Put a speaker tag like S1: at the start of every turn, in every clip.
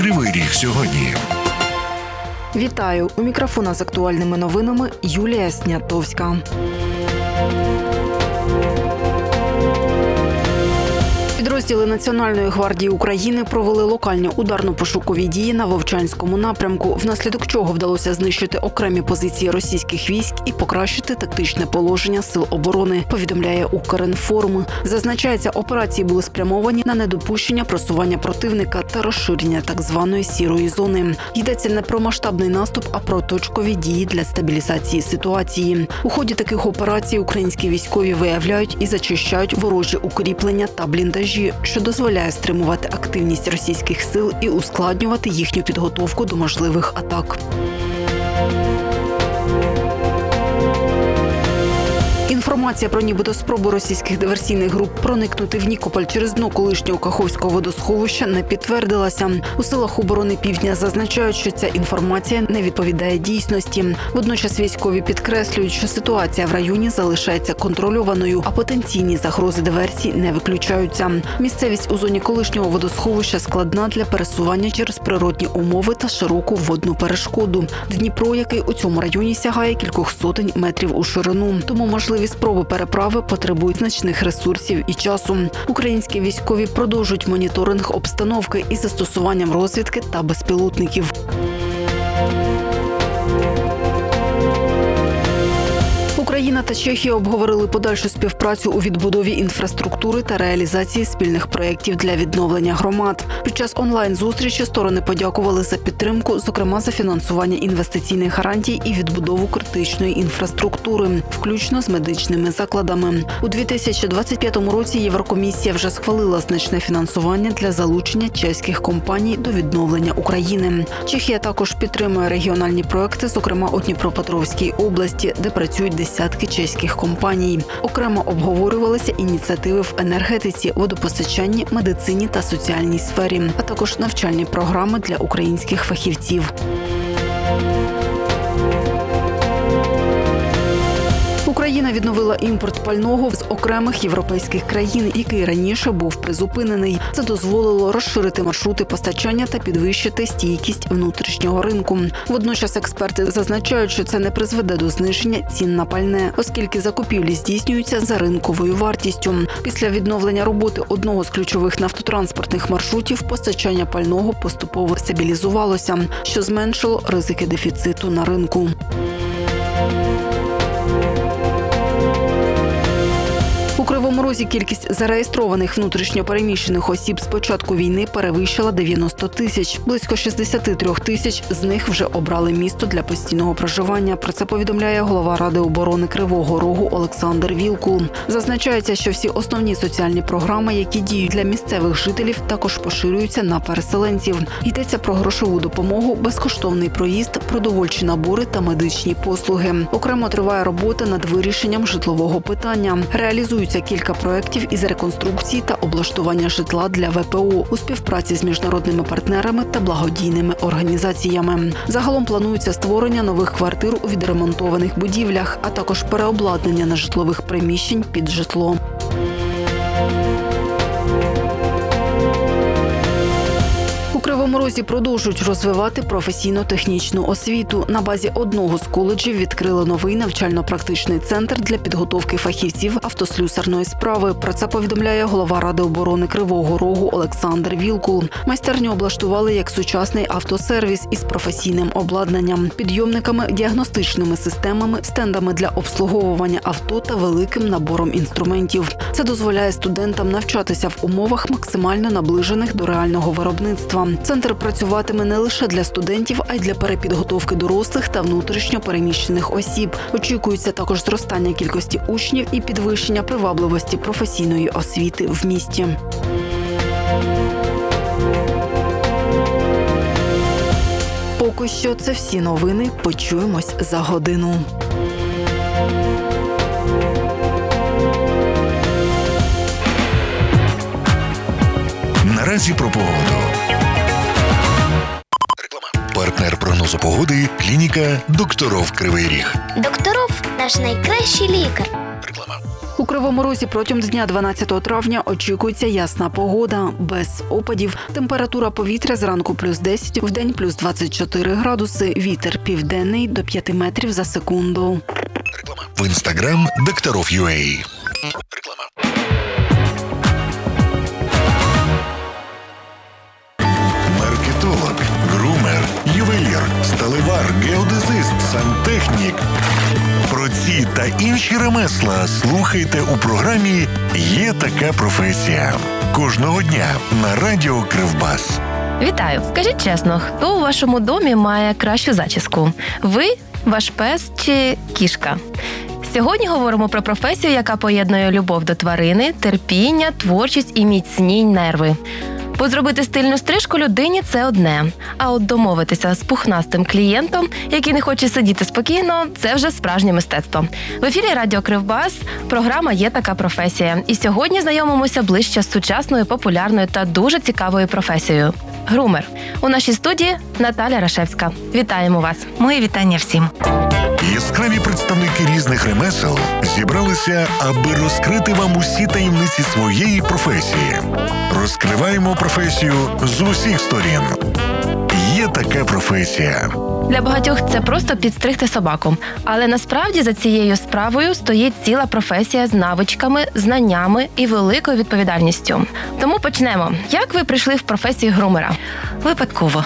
S1: Кривий Ріг сьогодні.
S2: Вітаю! У мікрофона з актуальними новинами Юлія Снятовська. Підрозділи Національної гвардії України провели локальні ударно-пошукові дії на Вовчанському напрямку, внаслідок чого вдалося знищити окремі позиції російських військ і покращити тактичне положення сил оборони, повідомляє Укрінформ. Зазначається, операції були спрямовані на недопущення просування противника та розширення так званої сірої зони. Йдеться не про масштабний наступ, а про точкові дії для стабілізації ситуації. У ході таких операцій українські військові виявляють і зачищають ворожі укріплення та бліндажі, що дозволяє стримувати активність російських сил і ускладнювати їхню підготовку до можливих атак. Інформація про нібито спробу російських диверсійних груп проникнути в Нікополь через дно колишнього Каховського водосховища не підтвердилася. У силах оборони Півдня зазначають, що ця інформація не відповідає дійсності. Водночас військові підкреслюють, що ситуація в районі залишається контрольованою, а потенційні загрози диверсій не виключаються. Місцевість у зоні колишнього водосховища складна для пересування через природні умови та широку водну перешкоду. Дніпро, який у цьому районі сягає кількох сотень метрів у ширину. Тому можливі спроби переправи потребують значних ресурсів і часу. Українські військові продовжують моніторинг обстановки із застосуванням розвідки та безпілотників. Україна та Чехія обговорили подальшу співпрацю у відбудові інфраструктури та реалізації спільних проєктів для відновлення громад. Під час онлайн-зустрічі сторони подякували за підтримку, зокрема за фінансування інвестиційних гарантій і відбудову критичної інфраструктури, включно з медичними закладами. У 2025 році Єврокомісія вже схвалила значне фінансування для залучення чеських компаній до відновлення України. Чехія також підтримує регіональні проекти, зокрема у Дніпропетровській області, де працюють десятки чеських компаній. Окремо обговорювалися ініціативи в енергетиці, водопостачанні, медицині та соціальній сфері, а також навчальні програми для українських фахівців. Україна відновила імпорт пального з окремих європейських країн, який раніше був призупинений. Це дозволило розширити маршрути постачання та підвищити стійкість внутрішнього ринку. Водночас експерти зазначають, що це не призведе до зниження цін на пальне, оскільки закупівлі здійснюються за ринковою вартістю. Після відновлення роботи одного з ключових нафтотранспортних маршрутів постачання пального поступово стабілізувалося, що зменшило ризики дефіциту на ринку. У Кривому Розі кількість зареєстрованих внутрішньо переміщених осіб з початку війни перевищила 90 тисяч. Близько 63 тисяч з них вже обрали місто для постійного проживання. Про це повідомляє голова Ради оборони Кривого Рогу Олександр Вілкул. Зазначається, що всі основні соціальні програми, які діють для місцевих жителів, також поширюються на переселенців. Йдеться про грошову допомогу, безкоштовний проїзд, продовольчі набори та медичні послуги. Окремо триває робота над вирішенням житлового питання. Реалізуються кілька проєктів із реконструкції та облаштування житла для ВПО у співпраці з міжнародними партнерами та благодійними організаціями. Загалом планується створення нових квартир у відремонтованих будівлях, а також переобладнання нежитлових приміщень під житло. У Кривому Розі продовжують розвивати професійно-технічну освіту. На базі одного з коледжів відкрили новий навчально-практичний центр для підготовки фахівців автослюсарної справи. Про це повідомляє голова Ради оборони Кривого Рогу Олександр Вілкул. Майстерню облаштували як сучасний автосервіс із професійним обладнанням, підйомниками, діагностичними системами, стендами для обслуговування авто та великим набором інструментів. Це дозволяє студентам навчатися в умовах максимально наближених до реального виробництва. Центр працюватиме не лише для студентів, а й для перепідготовки дорослих та внутрішньо переміщених осіб. Очікується також зростання кількості учнів і підвищення привабливості професійної освіти в місті. Поки що це всі новини. Почуємось за годину.
S1: Наразі про погоду. Партнер прогнозу погоди – клініка «Докторов Кривий Ріг».
S3: Докторов – наш найкращий лікар.
S1: Реклама.
S2: У Кривому Розі протягом дня 12 травня очікується ясна погода, без опадів. Температура повітря зранку плюс 10, вдень плюс 24 градуси, вітер південний до 5 метрів за секунду.
S1: В Instagram Докторов.UA. Маркетолог, грумер, ювелір, сталевар, геодезист, сантехнік. Про ці та інші ремесла слухайте у програмі «Є така професія». Кожного дня на радіо Кривбас.
S3: Вітаю! Скажіть чесно, хто у вашому домі має кращу зачіску? Ви, ваш пес чи кішка? Сьогодні говоримо про професію, яка поєднує любов до тварини, терпіння, творчість і міцні нерви. Бо зробити стильну стрижку людині – це одне. А от домовитися з пухнастим клієнтом, який не хоче сидіти спокійно – це вже справжнє мистецтво. В ефірі Радіо Кривбас програма «Є така професія». І сьогодні знайомимося ближче з сучасною, популярною та дуже цікавою професією – грумер. У нашій студії Наталя Рашевська. Вітаємо вас!
S4: Мої вітання всім!
S1: Яскраві представники різних ремесел зібралися, аби розкрити вам усі таємниці своєї професії. Розкриваємо професію з усіх сторін. Є така професія.
S3: Для багатьох це просто підстригти собаку. Але насправді за цією справою стоїть ціла професія з навичками, знаннями і великою відповідальністю. Тому почнемо. Як ви прийшли в професію грумера?
S4: Випадково.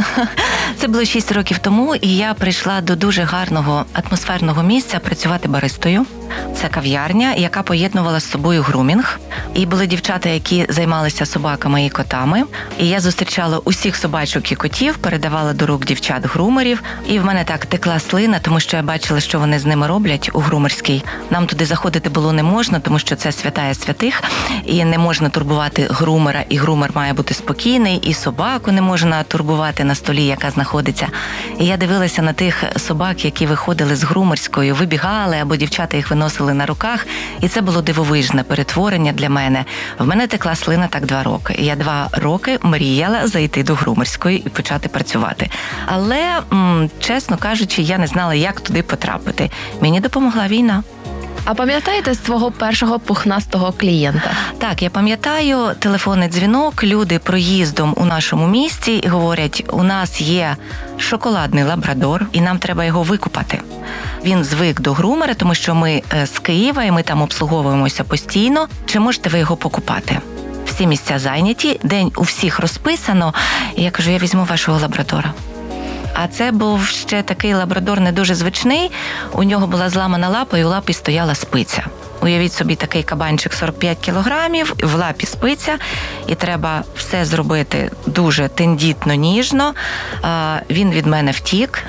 S4: Це було 6 років тому, і я прийшла до дуже гарного атмосферного місця працювати баристою. Це кав'ярня, яка поєднувала з собою грумінг. І були дівчата, які займалися собаками і котами. І я зустрічала усіх собачок і котів, передавала до рук дівчат-грумерів. І в мене так текла слина, тому що я бачила, що вони з ними роблять у грумерській. Нам туди заходити було не можна, тому що це святая святих. І не можна турбувати грумера, і грумер має бути спокійний, і собаку не можна турбувати на столі, яка знаходиться. І я дивилася на тих собак, які виходили з грумерської, вибігали, або дівчата їх виносили на руках. І це було дивовижне перетворення для мене. В мене текла слина так 2 роки. Я 2 роки мріяла зайти до грумерської і почати працювати. Але, чесно кажучи, я не знала, як туди потрапити. Мені допомогла війна.
S3: А пам'ятаєте свого першого пухнастого клієнта?
S4: Так, я пам'ятаю телефонний дзвінок, люди проїздом у нашому місті і говорять, у нас є шоколадний лабрадор, і нам треба його викупати. Він звик до грумера, тому що ми з Києва, і ми там обслуговуємося постійно. Чи можете ви його покупати? Всі місця зайняті, день у всіх розписано. І я кажу, я візьму вашого лабрадора. А це був ще такий лабрадор не дуже звичний. У нього була зламана лапа, і у лапі стояла спиця. Уявіть собі, такий кабанчик 45 кілограмів, в лапі спиця, і треба все зробити дуже тендітно, ніжно. Він від мене втік.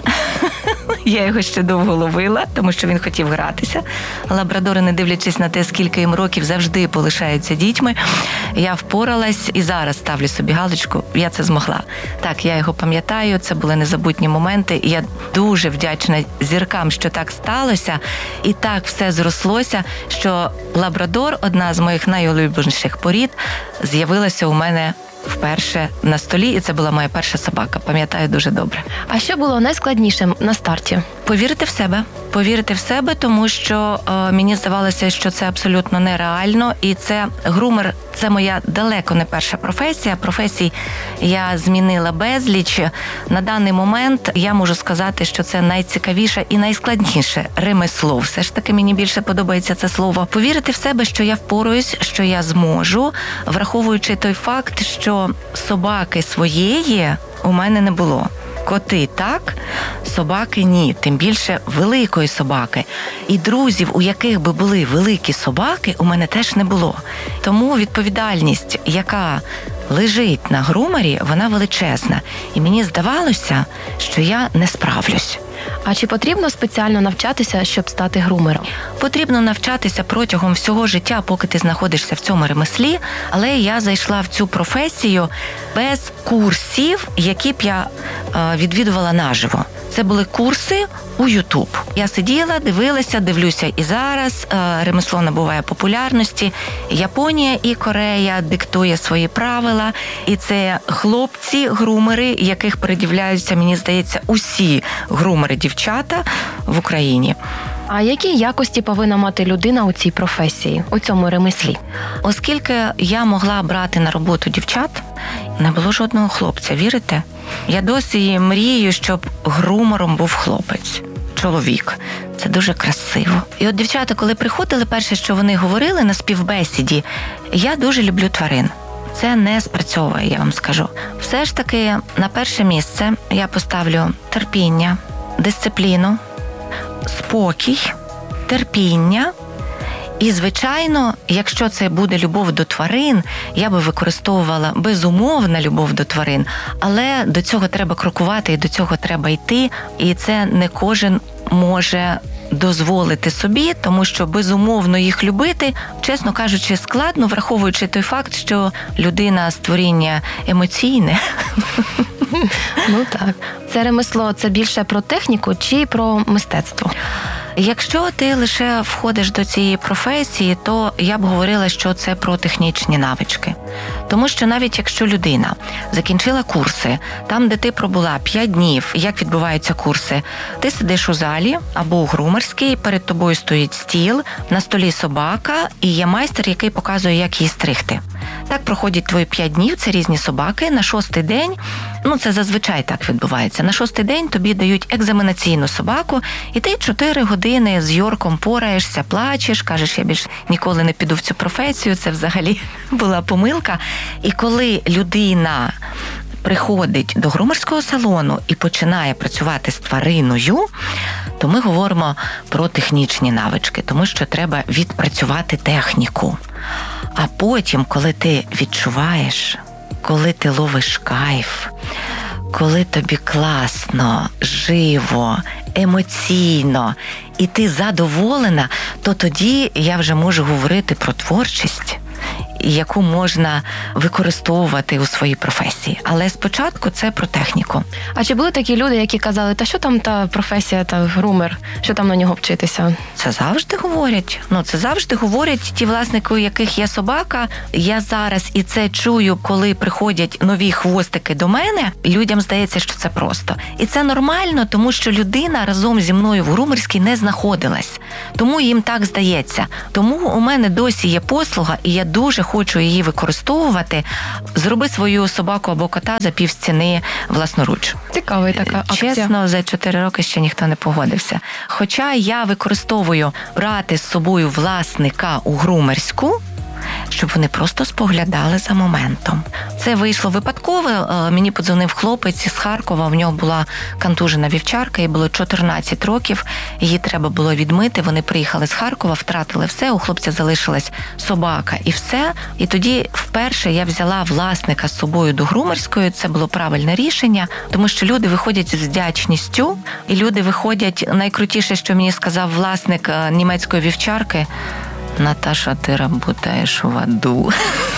S4: Я його ще довго ловила, тому що він хотів гратися. Лабрадори, не дивлячись на те, скільки їм років, завжди полишаються дітьми. Я впоралась і зараз ставлю собі галочку, я це змогла. Так, я його пам'ятаю, це були незабутні моменти. Я дуже вдячна зіркам, що так сталося, і так все зрослося, що лабрадор, одна з моїх найулюбленіших порід, з'явилася у мене вперше на столі, і це була моя перша собака. Пам'ятаю дуже добре.
S3: А що було найскладнішим на старті?
S4: Повірити в себе. Повірити в себе, тому що мені здавалося, що це абсолютно нереально. І це грумер, це моя далеко не перша професія. Професій я змінила безліч. На даний момент я можу сказати, що це найцікавіше і найскладніше ремесло. Все ж таки мені більше подобається це слово. Повірити в себе, що я впораюсь, що я зможу, враховуючи той факт, що собаки своєї у мене не було. Коти так, собаки ні, тим більше великої собаки. І друзів, у яких би були великі собаки, у мене теж не було. Тому відповідальність, яка лежить на грумері, вона величезна. І мені здавалося, що я не справлюсь.
S3: А чи потрібно спеціально навчатися, щоб стати грумером?
S4: Потрібно навчатися протягом всього життя, поки ти знаходишся в цьому ремеслі, але я зайшла в цю професію без курсів, які б я відвідувала наживо. Це Це були курси у YouTube. Я сиділа, дивлюся і зараз. Ремесло набуває популярності. Японія і Корея диктує свої правила. І це хлопці-грумери, яких передивляються, мені здається, усі грумери-дівчата в Україні.
S3: А які якості повинна мати людина у цій професії, у цьому ремеслі?
S4: Оскільки я могла брати на роботу дівчат, не було жодного хлопця, вірите? Я досі мрію, щоб грумером був хлопець, чоловік. Це дуже красиво. І от дівчата, коли приходили, перше, що вони говорили на співбесіді, я дуже люблю тварин. Це не спрацьовує, я вам скажу. Все ж таки, на перше місце я поставлю терпіння, дисципліну, спокій, терпіння. І, звичайно, якщо це буде любов до тварин, я би використовувала безумовна любов до тварин, але до цього треба крокувати і до цього треба йти, і це не кожен може дозволити собі, тому що безумовно їх любити, чесно кажучи, складно, враховуючи той факт, що людина – створіння емоційне.
S3: Ну так. Це ремесло, це більше про техніку чи про мистецтво?
S4: Якщо ти лише входиш до цієї професії, то я б говорила, що це про технічні навички. Тому що навіть якщо людина закінчила курси, там, де ти пробула 5 днів, як відбуваються курси, ти сидиш у залі або у грумерській, перед тобою стоїть стіл, на столі собака і є майстер, який показує, як її стригти. Так проходять твої 5 днів, це різні собаки. На 6-й день, це зазвичай так відбувається, на 6-й день тобі дають екзаменаційну собаку, і ти 4 години з Йорком пораєшся, плачеш, кажеш, я більше ніколи не піду в цю професію, це взагалі була помилка. І коли людина приходить до грумерського салону і починає працювати з твариною, то ми говоримо про технічні навички, тому що треба відпрацювати техніку. А потім, коли ти відчуваєш, коли ти ловиш кайф, коли тобі класно, живо, емоційно, і ти задоволена, то тоді я вже можу говорити про творчість, яку можна використовувати у своїй професії. Але спочатку це про техніку.
S3: А чи були такі люди, які казали, та що там та професія, та грумер, що там на нього вчитися?
S4: Це завжди говорять. Це завжди говорять ті власники, у яких є собака. Я зараз і це чую, коли приходять нові хвостики до мене. Людям здається, що це просто. І це нормально, тому що людина разом зі мною в грумерській не знаходилась. Тому їм так здається. Тому у мене досі є послуга, і я дуже хочу її використовувати. Зроби свою собаку або кота за півціни власноруч.
S3: Цікава така акція.
S4: Чесно, за 4 роки ще ніхто не погодився. Хоча я використовую брати з собою власника у грумерську, щоб вони просто споглядали за моментом. Це вийшло випадково. Мені подзвонив хлопець із Харкова, в нього була контужена вівчарка, їй було 14 років, її треба було відмити, вони приїхали з Харкова, втратили все, у хлопця залишилась собака і все. І тоді вперше я взяла власника з собою до грумерської, це було правильне рішення, тому що люди виходять з вдячністю, і люди виходять, найкрутіше, що мені сказав власник німецької вівчарки: Наташа, ти працюєш в аду.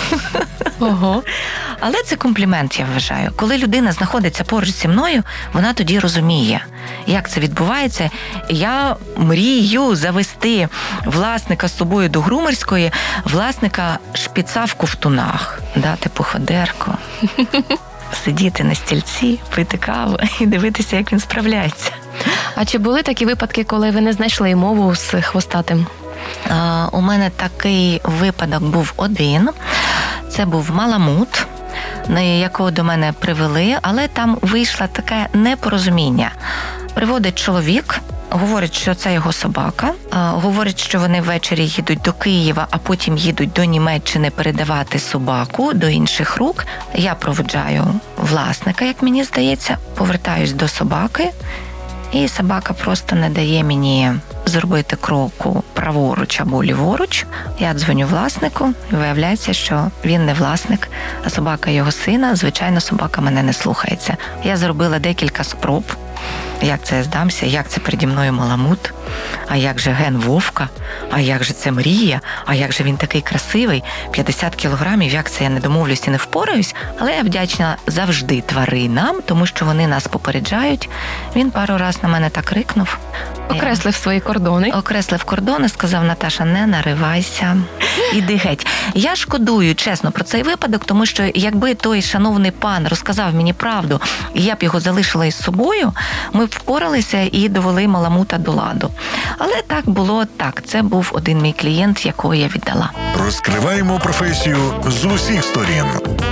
S3: Ого.
S4: Але це комплімент, я вважаю. Коли людина знаходиться поруч зі мною, вона тоді розуміє, як це відбувається. Я мрію завести власника з собою до грумерської, власника шпіца в ковтунах, дати походерку, сидіти на стільці, пити каву і дивитися, як він справляється.
S3: А чи були такі випадки, коли ви не знайшли мову з хвостатим?
S4: У мене такий випадок був один. Це був маламут, якого до мене привели, але там вийшло таке непорозуміння. Приводить чоловік, говорить, що це його собака, говорить, що вони ввечері їдуть до Києва, а потім їдуть до Німеччини передавати собаку до інших рук. Я проводжаю власника, як мені здається, повертаюсь до собаки, і собака просто не дає мені зробити кроку праворуч або ліворуч. Я дзвоню власнику, і виявляється, що він не власник, а собака його сина. Звичайно, собака мене не слухається. Я зробила декілька спроб Як це я здамся, як це переді мною маламут, а як же ген вовка, а як же це мрія, а як же він такий красивий, 50 кілограмів, як це я не домовлюсь і не впораюсь, але я вдячна завжди тваринам, тому що вони нас попереджають. Він пару раз на мене так рикнув.
S3: Окреслив свої кордони.
S4: Окреслив кордони, сказав: Наташа, не наривайся, іди геть. Я шкодую, чесно, про цей випадок, тому що якби той шановний пан розказав мені правду, і я б його залишила із собою, ми б впоралися і довели маламута до ладу. Але так було, так. Це був один мій клієнт, якого я віддала.
S1: Розкриваємо професію з усіх сторін.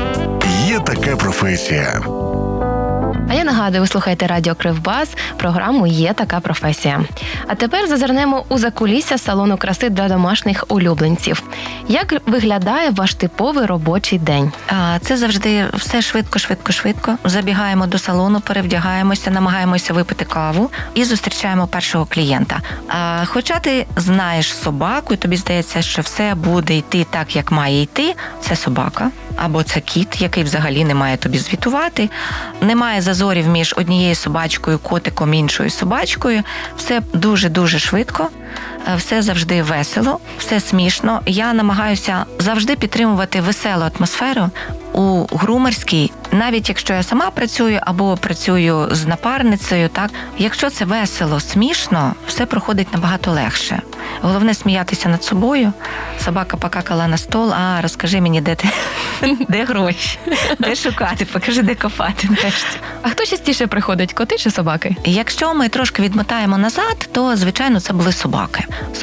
S1: Є така професія.
S3: А я нагадую, ви слухаєте радіо Кривбас, програму «Є така професія». А тепер зазирнемо у закулісся салону краси для домашніх улюбленців. Як виглядає ваш типовий робочий день?
S4: Це завжди все швидко. Забігаємо до салону, перевдягаємося, намагаємося випити каву і зустрічаємо першого клієнта. Хоча ти знаєш собаку, і тобі здається, що все буде йти так, як має йти, це собака. Або це кіт, який взагалі не має тобі звітувати. Немає зазорів між однією собачкою, котиком, іншою собачкою. Все дуже-дуже швидко, все завжди весело, все смішно. Я намагаюся завжди підтримувати веселу атмосферу у грумерській, навіть якщо я сама працюю або працюю з напарницею, так? Якщо це весело, смішно, все проходить набагато легше. Головне сміятися над собою. Собака покакала на стол, розкажи мені, де гроші, де шукати, покажи, де копати нарешті.
S3: А хто частіше приходить, коти чи собаки?
S4: Якщо ми трошки відмотаємо назад, то, звичайно, це були собаки.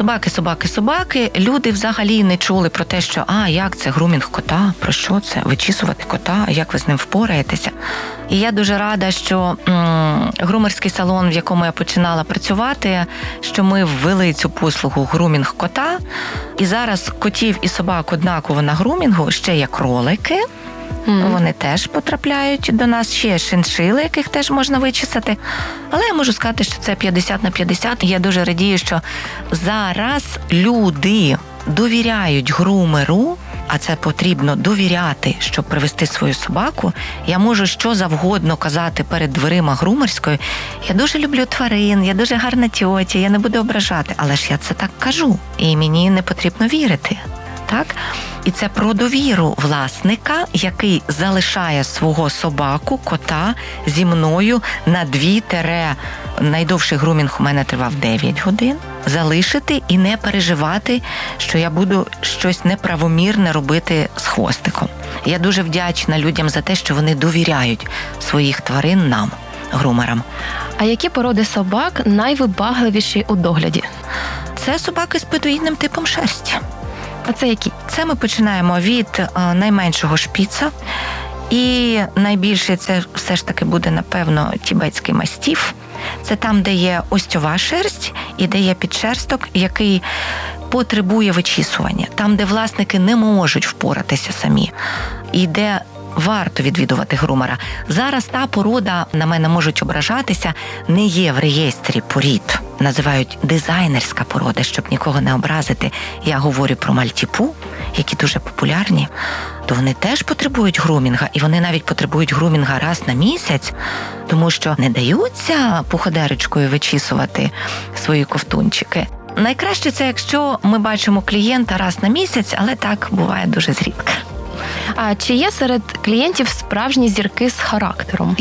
S4: Собаки. Люди взагалі не чули про те, що, як це грумінг кота, про що це, вичісувати кота, як ви з ним впораєтеся. І я дуже рада, що грумерський салон, в якому я починала працювати, що ми ввели цю послугу грумінг кота. І зараз котів і собак однаково на грумінгу, ще є кролики. Вони теж потрапляють до нас, ще шиншили, яких теж можна вичесати. Але я можу сказати, що це 50/50. Я дуже радію, що зараз люди довіряють грумеру, а це потрібно довіряти, щоб привести свою собаку. Я можу що завгодно казати перед дверима грумерської. Я дуже люблю тварин, я дуже гарна тьотя, я не буду ображати. Але ж я це так кажу, і мені не потрібно вірити. Так? І це про довіру власника, який залишає свого собаку, кота зі мною на 2 найдовший грумінг у мене тривав 9 годин. Залишити і не переживати, що я буду щось неправомірне робити з хвостиком. Я дуже вдячна людям за те, що вони довіряють своїх тварин нам, грумерам.
S3: А які породи собак найвибагливіші у догляді?
S4: Це собаки з бедуїнним типом шерсті.
S3: А це які?
S4: Це ми починаємо від найменшого шпіца. І найбільше це все ж таки буде, напевно, тібетський мастіф. Це там, де є остьова шерсть і де є підшерсток, який потребує вичісування. Там, де власники не можуть впоратися самі. І де варто відвідувати грумера. Зараз та порода, на мене можуть ображатися, не є в реєстрі порід. Називають дизайнерська порода, щоб нікого не образити. Я говорю про мальтіпу, які дуже популярні. То вони теж потребують грумінга, і вони навіть потребують грумінга раз на місяць, тому що не даються пуходерочкою вичісувати свої ковтунчики. Найкраще це, якщо ми бачимо клієнта раз на місяць, але так буває дуже зрідка.
S3: А чи є серед клієнтів справжні зірки з характером?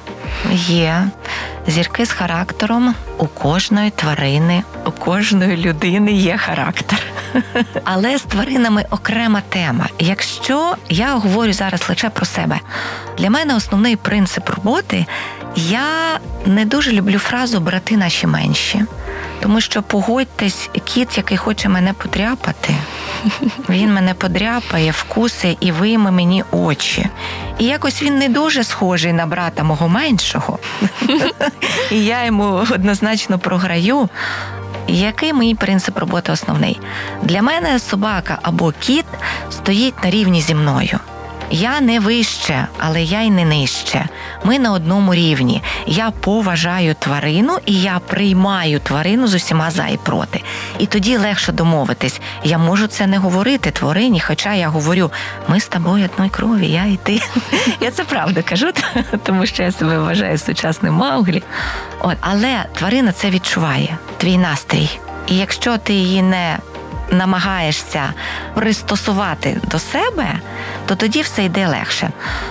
S4: Є. Зірки з характером. У кожної тварини, у кожної людини є характер. Але з тваринами окрема тема. Якщо я говорю зараз лише про себе, для мене основний принцип роботи – я не дуже люблю фразу «брати наші менші». Тому що, погодьтесь, кіт, який хоче мене подряпати, він мене подряпає, вкусить і вийме мені очі. І якось він не дуже схожий на брата мого меншого. І я йому однозначно програю. Який мій принцип роботи основний? Для мене собака або кіт стоїть на рівні зі мною. Я не вище, але я й не нижче. Ми на одному рівні. Я поважаю тварину і я приймаю тварину з усіма за і проти. І тоді легше домовитись. Я можу це не говорити тварині, хоча я говорю, ми з тобою одної крові, я і ти. Я це правду кажу, тому що я себе вважаю сучасним Мауглі. Але тварина це відчуває, твій настрій. І якщо ти її не намагаєшся пристосувати до себе, то тоді все йде легше.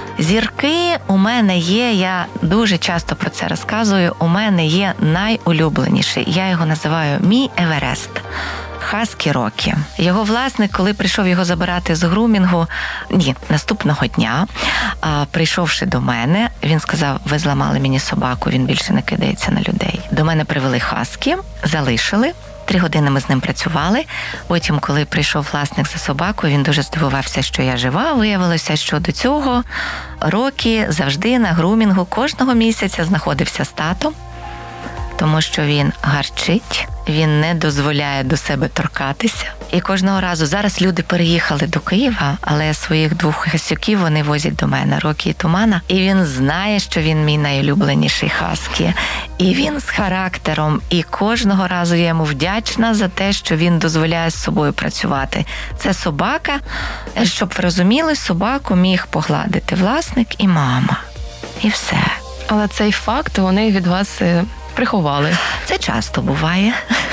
S4: Зірки у мене є, я дуже часто про це розказую, у мене є найулюбленіший. Я його називаю мій Еверест. Хаскі Рокі. Його власник, коли прийшов його забирати з грумінгу, наступного дня, прийшовши до мене, він сказав, ви зламали мені собаку, він більше не кидається на людей. До мене привели хаскі, залишили. 3 години ми з ним працювали. Потім, коли прийшов власник за собакою, він дуже здивувався, що я жива. Виявилося, що до цього Рокі завжди на грумінгу кожного місяця знаходився з татом, тому що він гарчить, він не дозволяє до себе торкатися. І кожного разу, зараз люди переїхали до Києва, але своїх 2 хасюків вони возять до мене, Рокі і Тумана. І він знає, що він мій найулюбленіший хаскі. І він з характером. І кожного разу я йому вдячна за те, що він дозволяє з собою працювати. Це собака, щоб ви розуміли, собаку міг погладити власник і мама. І все.
S3: Але цей факт вони від вас приховали.
S4: Це часто буває.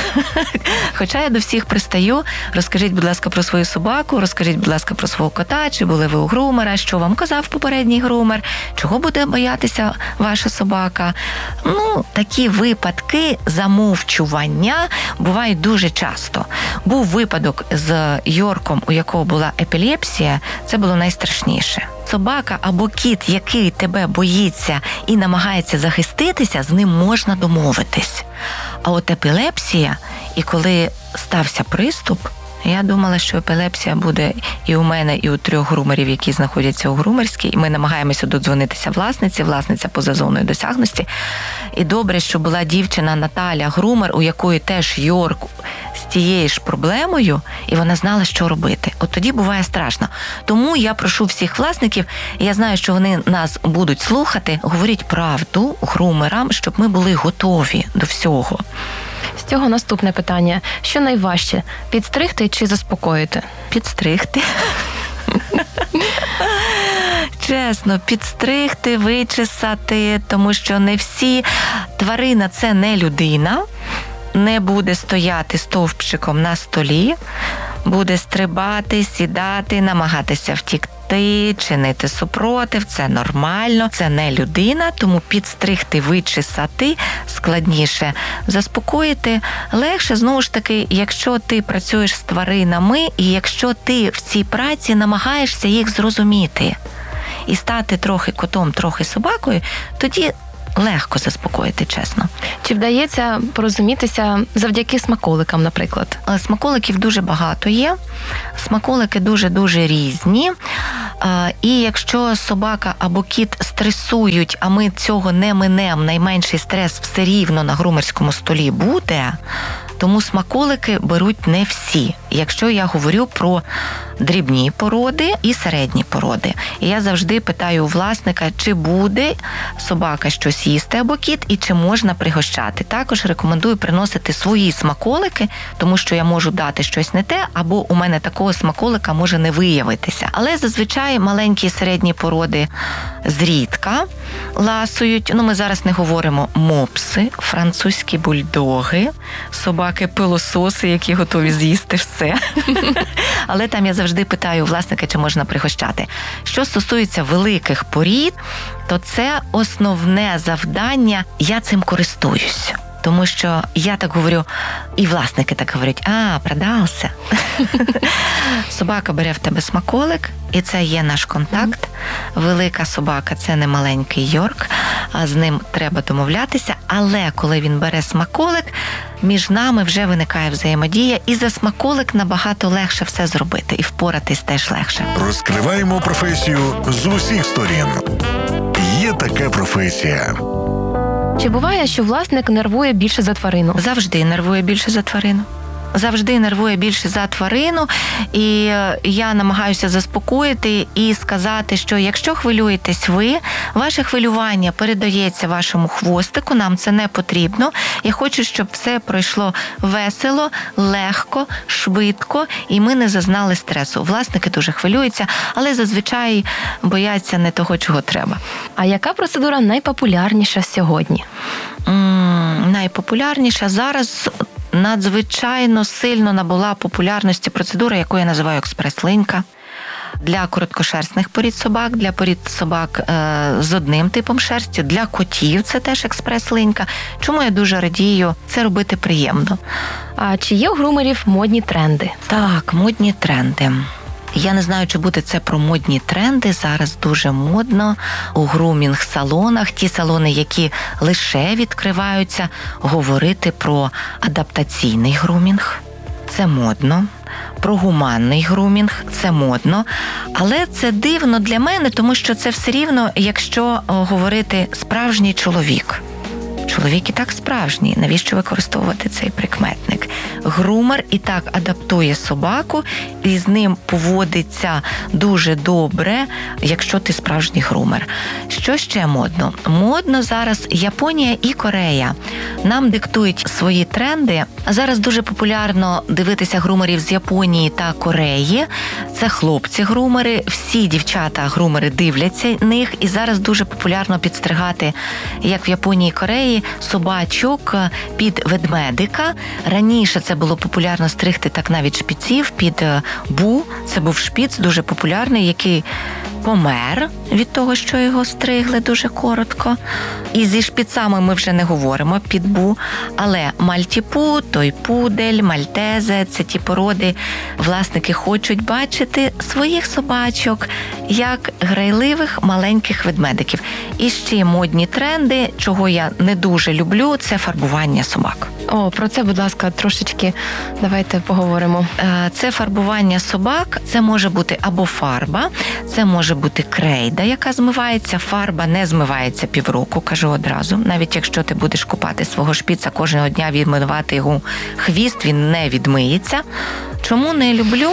S4: Хоча я до всіх пристаю, розкажіть, будь ласка, про свою собаку, розкажіть, будь ласка, про свого кота, чи були ви у грумера, що вам казав попередній грумер, чого буде боятися ваша собака. Такі випадки замовчування бувають дуже часто. Був випадок з Йорком, у якого була епілепсія, це було найстрашніше. Собака або кіт, який тебе боїться і намагається захиститися, з ним можна домовитись. А от епілепсія, і коли стався приступ, я думала, що епілепсія буде і у мене, і у 3 грумерів, які знаходяться у грумерській, і ми намагаємося додзвонитися власниці, власниця поза зоною досягності. І добре, що була дівчина Наталя грумер, у якої теж Йорк з тією ж проблемою, і вона знала, що робити. От тоді буває страшно. Тому я прошу всіх власників, я знаю, що вони нас будуть слухати, говоріть правду грумерам, щоб ми були готові до всього.
S3: З цього наступне питання. Що найважче? Підстригти чи заспокоїти?
S4: Підстригти. Чесно, підстригти, вичесати, тому що не всі. Тварина – це не людина. Не буде стояти стовпчиком на столі, буде стрибати, сідати, намагатися втікти, чинити супротив. Це нормально, це не людина, тому підстригти, вичесати складніше. Заспокоїти легше, знову ж таки, якщо ти працюєш з тваринами і якщо ти в цій праці намагаєшся їх зрозуміти і стати трохи котом, трохи собакою, тоді легко заспокоїти, чесно.
S3: Чи вдається порозумітися завдяки смаколикам, наприклад?
S4: Смаколиків дуже багато є. Смаколики дуже-дуже різні. І якщо собака або кіт стресують, а ми цього не минемо, найменший стрес все рівно на грумерському столі буде, тому смаколики беруть не всі. Якщо я говорю про дрібні породи і середні породи. І я завжди питаю у власника, чи буде собака щось їсти або кіт, і чи можна пригощати. Також рекомендую приносити свої смаколики, тому що я можу дати щось не те, або у мене такого смаколика може не виявитися. Але зазвичай маленькі і середні породи зрідка ласують. Ми зараз не говоримо мопси, французькі бульдоги, собаки-пилососи, які готові з'їсти все. Але там я завжди питаю у власника, чи можна пригощати. Що стосується великих порід, то це основне завдання, я цим користуюсь. Тому що я так говорю, і власники так говорять, продався. Собака бере в тебе смаколик, і це є наш контакт. Велика собака – це не маленький Йорк, а з ним треба домовлятися. Але коли він бере смаколик, між нами вже виникає взаємодія, і за смаколик набагато легше все зробити, і впоратись теж легше.
S1: Розкриваємо професію з усіх сторін. Є така професія.
S3: Чи буває, що власник нервує більше за тварину?
S4: Завжди нервує більше за тварину. завжди нервує більше за тварину, і я намагаюся заспокоїти і сказати, що якщо хвилюєтесь ви, ваше хвилювання передається вашому хвостику, нам це не потрібно. Я хочу, щоб все пройшло весело, легко, швидко, і ми не зазнали стресу. Власники дуже хвилюються, але зазвичай бояться не того, чого треба.
S3: А яка процедура найпопулярніша сьогодні?
S4: Найпопулярніша зараз надзвичайно сильно набула популярності процедура, яку я називаю експрес-линька. Для короткошерстних порід собак, для порід собак з одним типом шерсті, для котів це теж експрес-линька. Чому я дуже радію, це робити приємно.
S3: А чи є у грумерів модні тренди?
S4: Так, модні тренди. Я не знаю, чи буде це про модні тренди. Зараз дуже модно у грумінг-салонах, ті салони, які лише відкриваються, говорити про адаптаційний грумінг. Це модно. Про гуманний грумінг – це модно. Але це дивно для мене, тому що це все рівно, якщо говорити «справжній чоловік». Чоловік і так справжній. Навіщо використовувати цей прикметник? Грумер і так адаптує собаку, і з ним поводиться дуже добре, якщо ти справжній грумер. Що ще модно? Модно зараз Японія і Корея. Нам диктують свої тренди. Зараз дуже популярно дивитися грумерів з Японії та Кореї. Це хлопці-грумери, всі дівчата-грумери дивляться них, і зараз дуже популярно підстригати, як в Японії і Кореї, собачок під ведмедика. Раніше це було популярно стригти так навіть шпіців під бу. Це був шпіц дуже популярний, який помер від того, що його стригли дуже коротко. І зі шпіцами ми вже не говоримо під бу, але мальтіпу, тойпудель, мальтезе – це ті породи, власники хочуть бачити своїх собачок як грайливих маленьких ведмедиків. І ще модні тренди, чого я не дуже люблю, це фарбування собак.
S3: О, про це, будь ласка, трошечки давайте поговоримо.
S4: Це фарбування собак, це може бути або фарба, це може бути крейда, яка змивається. Фарба не змивається півроку, кажу одразу. Навіть якщо ти будеш купати свого шпіца кожного дня, відмивати його хвіст, він не відмиється. Чому не люблю?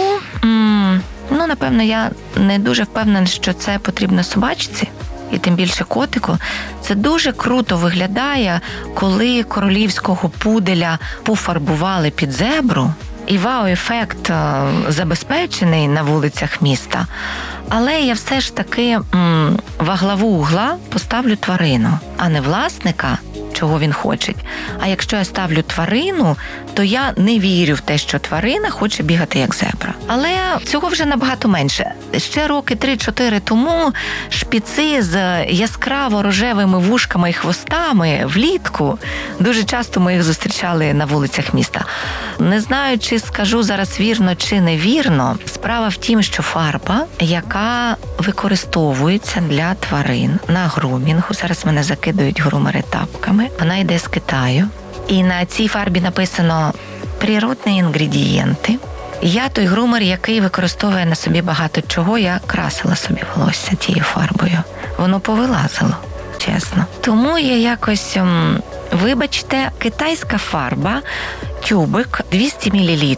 S4: Напевно, я не дуже впевнена, що це потрібно собачці. І тим більше котику. Це дуже круто виглядає, коли королівського пуделя пофарбували під зебру. І вау-ефект забезпечений на вулицях міста. Але я все ж таки во главу угла поставлю тварину, а не власника, чого він хоче. А якщо я ставлю тварину, то я не вірю в те, що тварина хоче бігати як зебра. Але цього вже набагато менше. Ще роки 3-4 тому шпіци з яскраво рожевими вушками і хвостами влітку, дуже часто ми їх зустрічали на вулицях міста. Не знаю, чи скажу зараз вірно чи невірно. Справа в тім, що фарба, яка використовується для тварин на грумінгу, зараз мене закидують грумери тапками, вона йде з Китаю. І на цій фарбі написано «природні інгредієнти». Я той грумер, який використовує на собі багато чого, я красила собі волосся тією фарбою. Воно повилазило, чесно. Тому я якось, вибачте, китайська фарба, тюбик, 200 мл,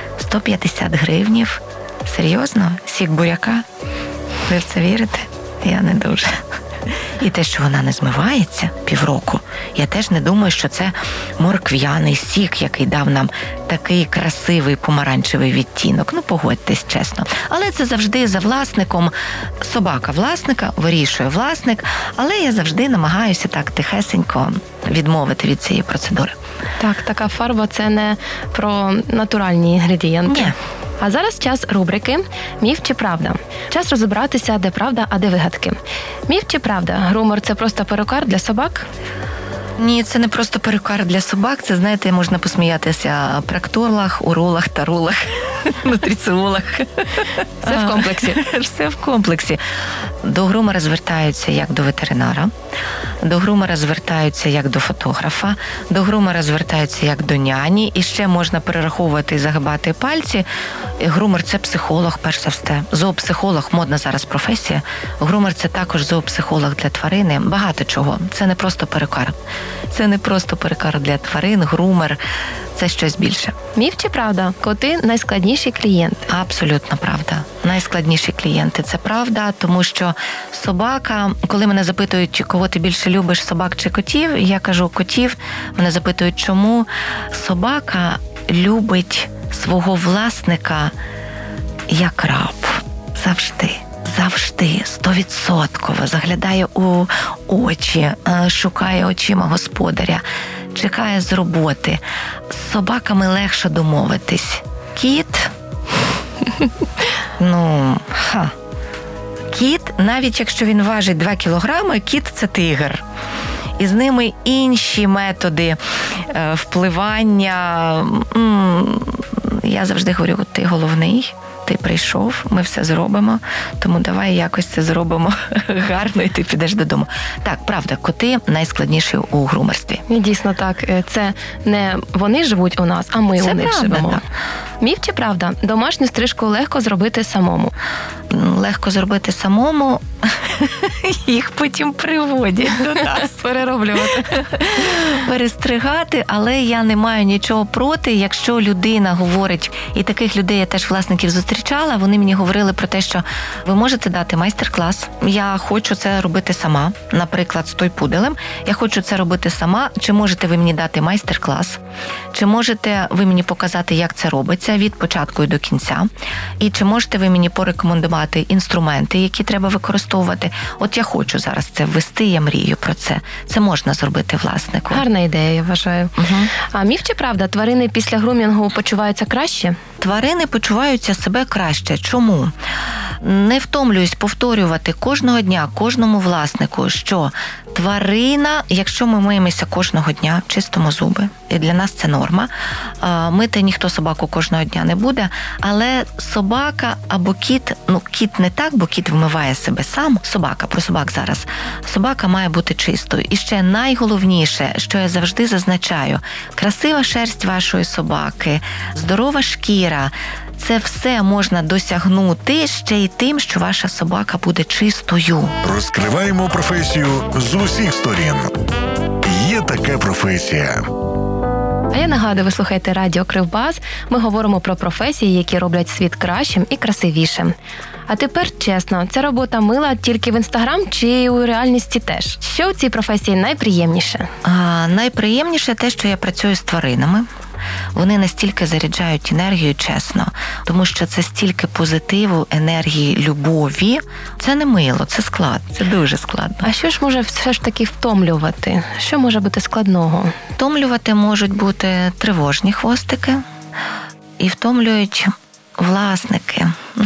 S4: 150 гривнів. Серйозно? Сік буряка? Ви в це вірите? Я не дуже. І те, що вона не змивається півроку, я теж не думаю, що це моркв'яний сік, який дав нам такий красивий помаранчевий відтінок. Погодьтесь, чесно. Але це завжди за власником. Собака власника, вирішує власник, але я завжди намагаюся так тихесенько відмовити від цієї процедури.
S3: Так, така фарба – це не про натуральні інгредієнти.
S4: Ні.
S3: А зараз час рубрики «Міф чи правда?». Час розібратися, де правда, а де вигадки. Міф чи правда? Грумер – це просто перукар для собак?
S4: Ні, це не просто перукар для собак. Це, знаєте, можна посміятися проктолог, уролог, таролог, нутриціолог.
S3: Все в комплексі.
S4: Все в комплексі. До грумера звертаються як до ветеринара, до грумера звертаються як до фотографа, до грумера звертаються як до няні, і ще можна перераховувати і загибати пальці. Грумер – це психолог, перш за все. Зоопсихолог – модна зараз професія. Грумер – це також зоопсихолог для тварини. Багато чого. Це не просто перукар. Це не просто перукар для тварин, грумер, це щось більше.
S3: Міф чи правда? Коти найскладніші клієнти.
S4: Абсолютно правда. Найскладніші клієнти. Це правда, тому що собака, коли мене запитують, кого ти більше любиш, собак чи котів, я кажу котів. Мене запитують, чому. Собака любить свого власника як раб. Завжди, 100%. Заглядає у очі, шукає очима господаря, чекає з роботи. З собаками легше домовитись. Кіт, Кіт, навіть якщо він важить 2 кілограми, кіт – це тигр. І з ними інші методи впливання. Я завжди говорю, ти головний, ти прийшов, ми все зробимо, тому давай якось це зробимо гарно, і ти підеш додому. Так, правда, коти найскладніші у грумерстві.
S3: Дійсно так. Це не вони живуть у нас, а ми
S4: Це
S3: у них
S4: правда,
S3: живемо.
S4: так.
S3: Міф чи правда? Домашню стрижку легко зробити самому.
S4: Легко зробити самому, їх потім приводять до нас.
S3: Перероблювати.
S4: Перестригати, але я не маю нічого проти, якщо людина говорить, і таких людей я теж власників зустрічала, вони мені говорили про те, що ви можете дати майстер-клас, я хочу це робити сама, наприклад, з той пуделем, я хочу це робити сама, чи можете ви мені дати майстер-клас, чи можете ви мені показати, як це робиться від початку і до кінця, і чи можете ви мені порекомендувати інструменти, які треба використовувати. От я хочу зараз це ввести, я мрію про це. Це можна зробити власнику.
S3: Гарна ідея, я вважаю.
S4: Угу.
S3: А міф чи правда? Тварини після грумінгу почуваються краще?
S4: Тварини почуваються себе краще. Чому? Не втомлююсь повторювати кожного дня, кожному власнику, що тварина, якщо ми миємося кожного дня, чистимо зуби, і для нас це норма, мити ніхто собаку кожного дня не буде, але собака або кіт, кіт не так, бо кіт вмиває себе сам, про собак зараз, собака має бути чистою. І ще найголовніше, що я завжди зазначаю, красива шерсть вашої собаки, здорова шкіра, це все можна досягнути ще й тим, що ваша собака буде чистою.
S1: Розкриваємо професію з усіх сторін. Є така професія.
S3: А я нагадую, ви слухаєте радіо Кривбас. Ми говоримо про професії, які роблять світ кращим і красивішим. А тепер чесно, ця робота мила тільки в Інстаграм чи у реальності теж? Що у цій професії найприємніше?
S4: Найприємніше те, що я працюю з тваринами. Вони настільки заряджають енергію, чесно, тому що це стільки позитиву, енергії, любові. Це не мило, це складно, це дуже складно.
S3: А що ж може все ж таки втомлювати? Що може бути складного?
S4: Втомлювати можуть бути тривожні хвостики і втомлюють власники.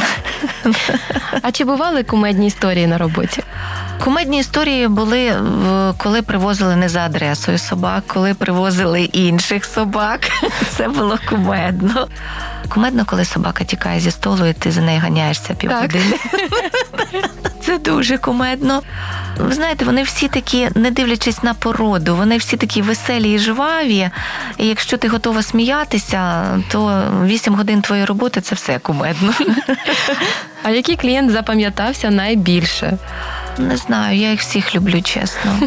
S3: А чи бували кумедні історії на роботі?
S4: Кумедні історії були, коли привозили не за адресою собак, коли привозили інших собак. Це було кумедно. Кумедно, коли собака тікає зі столу, і ти за нею ганяєшся півгодини. Це дуже кумедно. Ви знаєте, вони всі такі, не дивлячись на породу, вони всі такі веселі і жваві. І якщо ти готова сміятися, то 8 годин твоєї роботи – це все кумедно.
S3: А який клієнт запам'ятався найбільше?
S4: Не знаю, я їх всіх люблю, чесно.